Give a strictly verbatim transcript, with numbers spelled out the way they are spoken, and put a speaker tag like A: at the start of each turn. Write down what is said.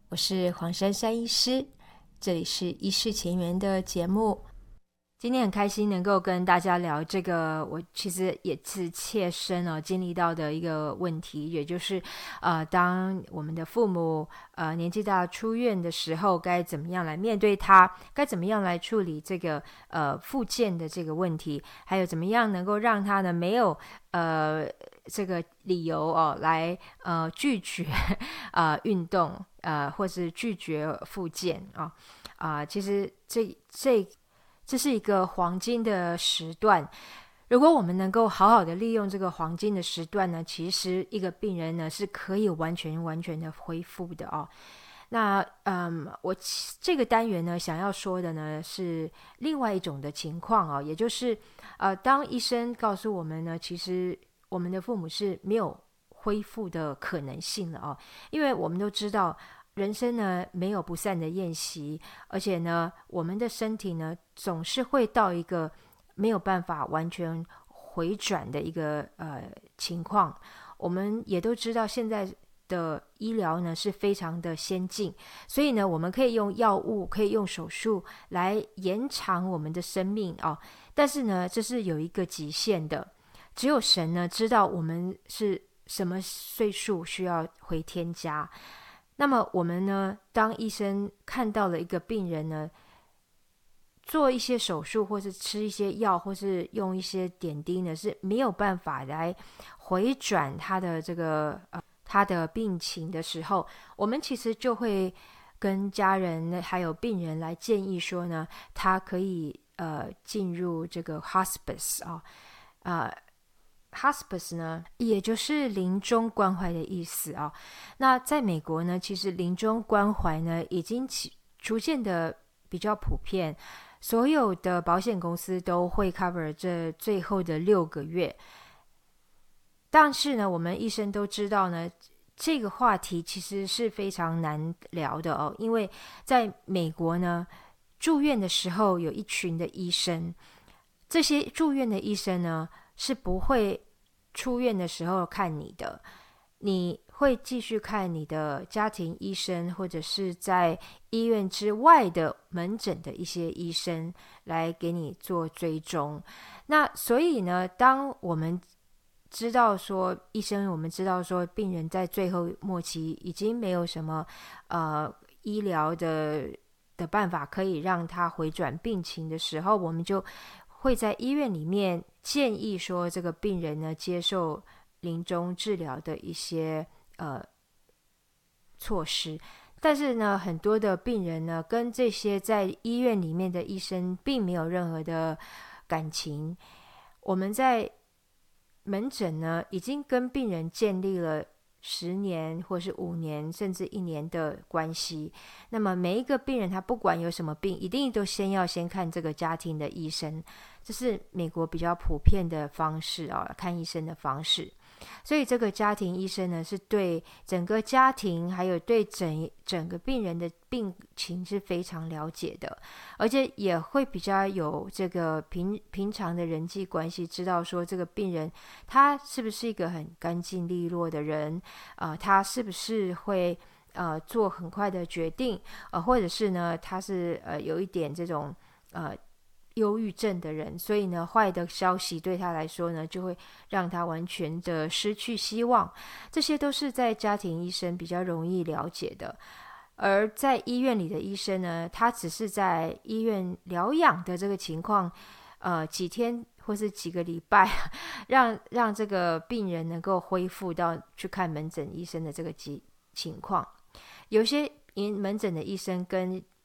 A: 我是黄珊珊医师，这里是医师前缘的节目。今天很开心能够跟大家聊这个我其实也是切身哦经历到的一个问题，也就是呃，当我们的父母呃年纪大出院的时候，该怎么样来面对他，该怎么样来处理这个呃复健的这个问题，还有怎么样能够让他呢没有呃这个理由哦来呃拒绝呃运动呃或是拒绝复健啊啊、呃其实这这这是一个黄金的时段，如果我们能够好好的利用这个黄金的时段呢，其实一个病人呢是可以完全完全的恢复的哦。那嗯，我这个单元呢想要说的呢是另外一种的情况哦，也就是呃，当医生告诉我们呢，其实我们的父母是没有恢复的可能性了哦，因为我们都知道。人生呢没有不散的宴席，而且呢，我们的身体呢总是会到一个没有办法完全回转的一个呃情况。我们也都知道现在的医疗呢是非常的先进，所以呢，我们可以用药物，可以用手术来延长我们的生命哦。但是呢，这是有一个极限的，只有神呢知道我们是什么岁数需要回天家。那么我们呢，当医生看到了一个病人呢，做一些手术，或是吃一些药，或是用一些点滴呢，是没有办法来回转他的这个呃他的病情的时候，我们其实就会跟家人还有病人来建议说呢，他可以呃进入这个 hospice 啊、呃 hospice 呢，也就是临终关怀的意思啊。那在美国呢，其实临终关怀呢，已经逐渐的比较普遍，所有的保险公司都会 cover 这最后的六个月。但是呢，我们医生都知道呢，这个话题其实是非常难聊的哦，因为在美国呢，住院的时候有一群的医生，这些住院的医生呢是不会出院的时候看你的，你会继续看你的家庭医生，或者是在医院之外的门诊的一些医生来给你做追踪。那所以呢，当我们知道说医生，我们知道说病人在最后末期已经没有什么呃医疗的的办法可以让他回转病情的时候，我们就会在医院里面建议说这个病人呢接受临终治疗的一些呃措施。但是呢，很多的病人呢跟这些在医院里面的医生并没有任何的感情。我们在门诊呢已经跟病人建立了十年或是五年甚至一年的关系，那么每一个病人他不管有什么病，一定都先要先看这个家庭的医生，这是美国比较普遍的方式啊，看医生的方式。所以这个家庭医生呢，是对整个家庭还有对整整个病人的病情是非常了解的，而且也会比较有这个平平常的人际关系，知道说这个病人他是不是一个很干净利落的人，呃，他是不是会呃做很快的决定，呃，或者是呢他是呃有一点这种呃忧郁症的人，所以呢，坏的消息对他来说呢，就会让他完全的失去希望。这些都是在家庭医生比较容易了解的。而在医院里的医生呢，他只是在医院疗养的这个情况，呃，几天或是几个礼拜，让让这个病人能够恢复到去看门诊医生的这个情况。有些门诊的医生跟